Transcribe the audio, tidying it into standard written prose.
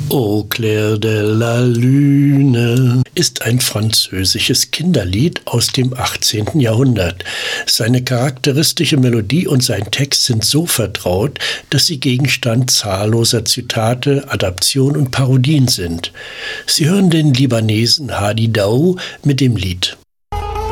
Au clair de la lune ist ein französisches Kinderlied aus dem 18. Jahrhundert. Seine charakteristische Melodie und sein Text sind so vertraut, dass sie Gegenstand zahlloser Zitate, Adaptionen und Parodien sind. Sie hören den Libanesen Hadi Daou mit dem Lied.